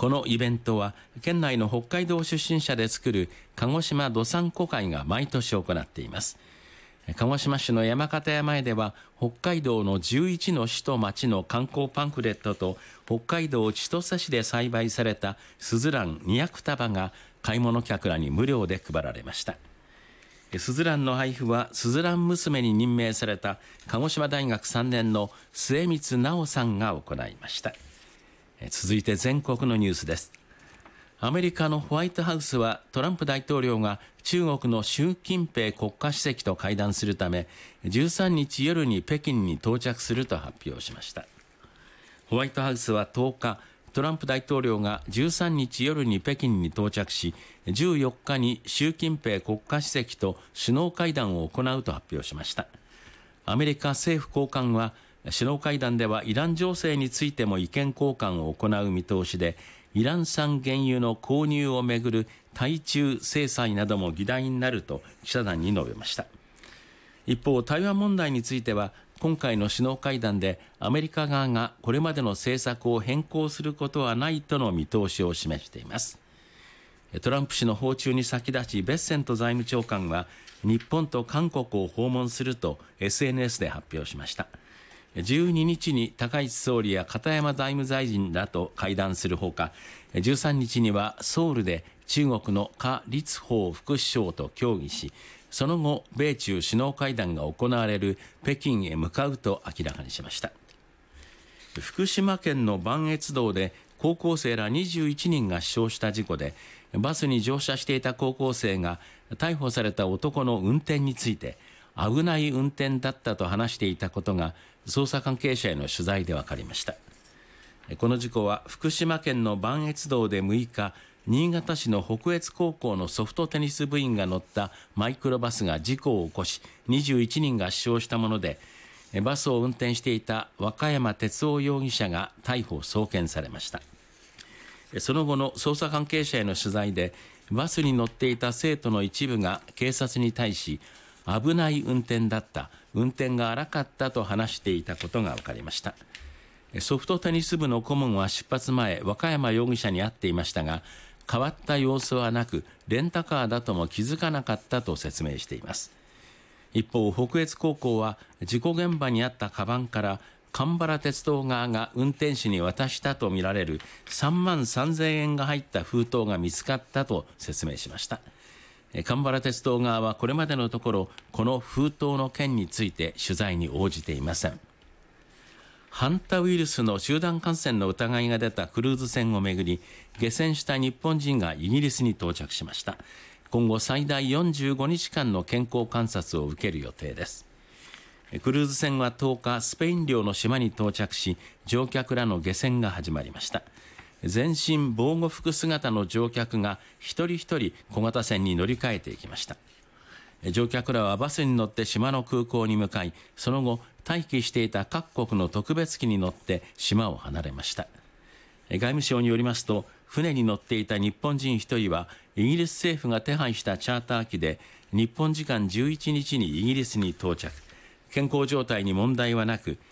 このイベントは県内の北海道出身者で作る鹿児島どさんこ会が毎年行っています。鹿児島市の山形山へでは北海道の11の市と町の観光パンフレットと北海道千歳市で栽培されたすずらん200束が買い物客らに無料で配られました。すずらんの配布はすずらん娘に任命された鹿児島大学3年の末光直さんが行いました。続いて全国のニュースです。アメリカのホワイトハウスはトランプ大統領が中国の習近平国家主席と会談するため13日夜に北京に到着すると発表しました。ホワイトハウスは10日、トランプ大統領が13日夜に北京に到着し14日に習近平国家主席と首脳会談を行うと発表しました。アメリカ政府高官は首脳会談ではイラン情勢についても意見交換を行う見通しでイラン産原油の購入をめぐる対中制裁なども議題になると記者団に述べました。一方、台湾問題については今回の首脳会談でアメリカ側がこれまでの政策を変更することはないとの見通しを示しています。トランプ氏の訪中に先立ちベッセント財務長官は日本と韓国を訪問すると SNS で発表しました。12日に高市総理や片山財務大臣らと会談するほか、13日にはソウルで中国の夏立峰副首相と協議し、その後米中首脳会談が行われる北京へ向かうと明らかにしました。福島県の磐越道で高校生ら21人が死傷した事故で、バスに乗車していた高校生が逮捕された男の運転について危ない運転だったと話していたことが捜査関係者への取材で分かりました。この事故は福島県の磐越道で6日、新潟市の北越高校のソフトテニス部員が乗ったマイクロバスが事故を起こし21人が死傷したもので、バスを運転していた和歌山哲夫容疑者が逮捕・送検されました。その後の捜査関係者への取材でバスに乗っていた生徒の一部が警察に対し危ない運転だった、運転が荒かったと話していたことが分かりました。ソフトテニス部の顧問は出発前和歌山容疑者に会っていましたが変わった様子はなくレンタカーだとも気づかなかったと説明しています。一方、北越高校は事故現場にあったカバンから蒲原鉄道側が運転手に渡したとみられる3万3000円が入った封筒が見つかったと説明しました。蒲原鉄道側はこれまでのところこの封筒の件について取材に応じていません。ハンタウイルスの集団感染の疑いが出たクルーズ船をめぐり下船した日本人がイギリスに到着しました。今後最大45日間の健康観察を受ける予定です。クルーズ船は10日スペイン領の島に到着し乗客らの下船が始まりました。全身防護服姿の乗客が一人一人小型船に乗り換えていきました。乗客らはバスに乗って島の空港に向かい、その後待機していた各国の特別機に乗って島を離れました。外務省によりますと船に乗っていた日本人1人はイギリス政府が手配したチャーター機で日本時間11日にイギリスに到着、健康状態に問題はなく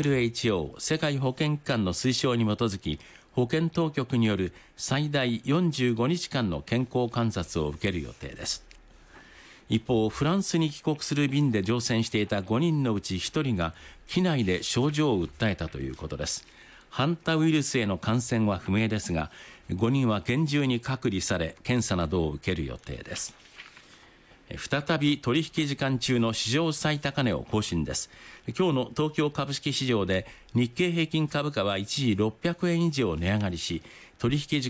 WHO 世界保健機関の推奨に基づき保健当局による最大45日間の健康観察を受ける予定です。一方、フランスに帰国する便で乗船していた5人のうち1人が機内で症状を訴えたということです。ハンタウイルスへの感染は不明ですが5人は厳重に隔離され検査などを受ける予定です。再び取引時間中の史上最高値を更新です。今日の東京株式市場で日経平均株価は一時600円以上値上がりし取引時